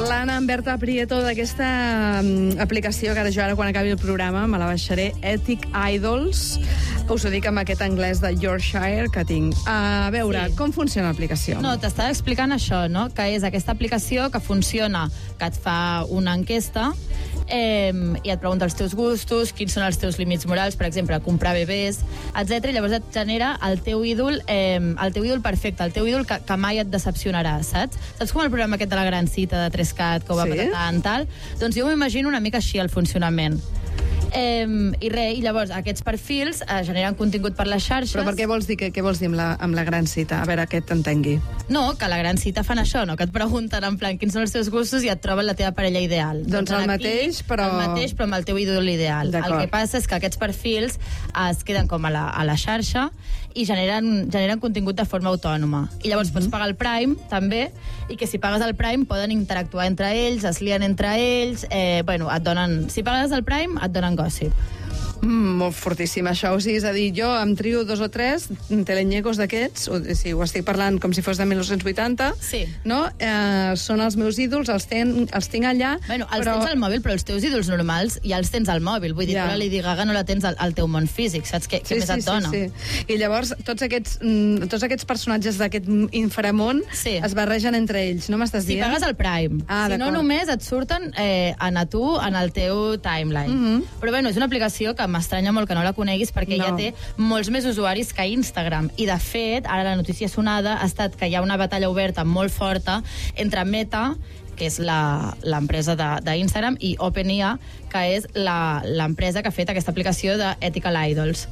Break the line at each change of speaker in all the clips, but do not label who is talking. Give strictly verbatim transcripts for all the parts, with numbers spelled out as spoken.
Parlant amb Berta Prieto d'aquesta um, aplicació que ara jo ara quan acabi el programa me la baixaré, Ethic Idols. Us ho dic amb aquest anglès de Yorkshire que tinc. A veure, sí. Com funciona l'aplicació?
No, t'estava explicant això, no? Que és aquesta aplicació que funciona, que et fa una enquesta eh, i et pregunta els teus gustos, quins són els teus límits morals, per exemple, comprar bebès, etcètera. I llavors et genera el teu ídol, eh, el teu ídol perfecte, el teu ídol que, que mai et decepcionarà, saps? Saps com el programa aquest de la gran cita de Trescat, que ho va
sí?
patant, tal? Doncs jo m'imagino una mica així el funcionament. Eh, i res, i llavors aquests perfils eh, generen contingut per les xarxes.
Però per què vols dir, què, què vols dir amb la, amb la gran cita? A veure, que t'entengui.
No, que a la gran cita fan això, no? Que et pregunten en plan quins són els teus gustos i et troben la teva parella ideal.
Doncs el mateix, però...
El mateix, però amb el teu ídol ideal. El que passa és que aquests perfils es queden com a la, a la xarxa i generen, generen contingut de forma autònoma. I llavors mm-hmm. pots pagar el Prime, també, i que si pagues el Prime poden interactuar entre ells, es lien entre ells, eh, bueno, et donen... Si pagues el Prime, et donen gossip.
Mm, molt fortíssim, això. O sigui, és a dir, jo em trio dos o tres telenyecos d'aquests, o sigui, ho estic parlant com si fos de mil nou-cents vuitanta,
sí.
No? Eh, són els meus ídols, els, ten, els tinc allà...
Bueno, els
però...
tens al mòbil, però els teus ídols normals ja els tens al mòbil. Vull dir, ja. Que la Lady Gaga no la tens al, al teu món físic, saps? Què,
sí,
què més
sí,
et dona?
Sí, sí. I llavors, tots aquests, mm, tots aquests personatges d'aquest inframón sí. es barregen entre ells, no m'estàs dient?
Si pagues el Prime.
Ah,
si no, només et surten eh, en a tu, en el teu timeline.
Mm-hmm.
Però bueno, és una aplicació que m'estranya molt que no la coneguis perquè no. Ja té molts més usuaris que Instagram. I, de fet, ara la notícia sonada ha estat que hi ha una batalla oberta molt forta entre Meta, que és l'empresa d'Instagram, i OpenAI, que és l'empresa que ha fet aquesta aplicació d'Ethical Idols.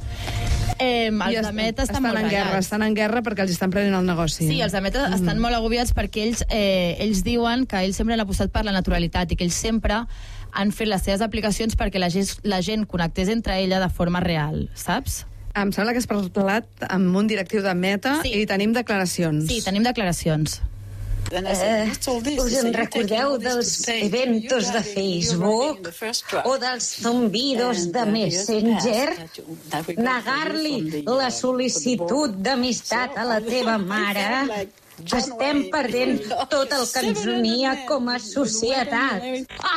Eh, els
I
de Meta estan, estan molt
en guerra, estan en guerra perquè els estan prenent el negoci.
Sí, els de Meta mm. estan molt agobiats perquè ells, eh, ells diuen que ells sempre han apostat per la naturalitat i que ells sempre han fet les seves aplicacions perquè la gent, la gent connectés entre ella de forma real, saps?
Em sembla que has parlat amb un directiu de Meta sí. I tenim declaracions.
Sí, tenim declaracions.
Eh, us en recordeu dels eventos de Facebook o dels zumbidos de Messenger? Negar-li la sol·licitud d'amistat a la teva mare? Estem perdent tot el que ens unia com a societat.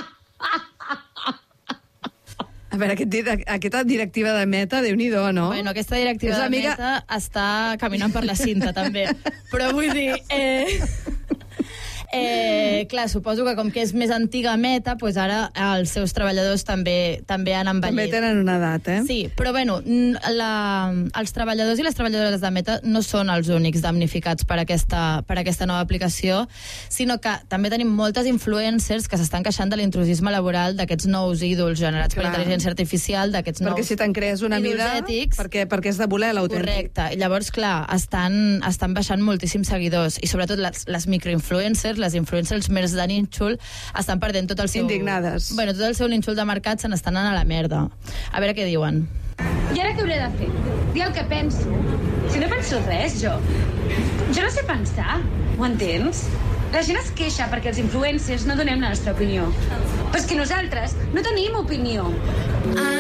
A veure, aquest, aquesta directiva de Meta, Déu-n'hi-do, no?
Bueno, aquesta directiva de amiga... Meta està caminant per la cinta, també. Però vull dir... Eh... Eh, clar, suposo que com que és més antiga Meta, pues ara els seus treballadors també també han envellit.
També tenen una edat, eh?
Sí, però bueno, la, els treballadors i les treballadores de Meta no són els únics damnificats per aquesta, per aquesta nova aplicació, sinó que també tenim moltes influencers que s'estan queixant de l'intrusisme laboral d'aquests nous ídols generats clar. Per intel·ligència artificial, d'aquests nous
perquè si te'n crees una mida,
ètics,
perquè, perquè és de voler l'autèntic.
Correcte, i llavors, clar, estan, estan baixant moltíssims seguidors, i sobretot les, les microinfluencers, les influencers més de nínxol, estan perdent tot el seu...
Indignades.
Bueno, tot el seu nínxol de mercat se n'estan anant a la merda. A veure què diuen.
I ara què hauré de fer? Dir el que penso? Si no penso res, jo. Jo no sé pensar, ho entens? La gent es queixa perquè els influencers no donem la nostra opinió. Però és que nosaltres no tenim opinió.